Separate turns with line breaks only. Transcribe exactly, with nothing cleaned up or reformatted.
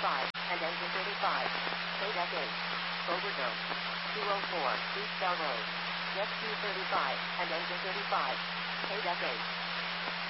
thirty-five, and engine thirty-five. K eight. Overdose. two oh four, East Bell Road. Jet Q thirty-five, and engine thirty-five. K eight.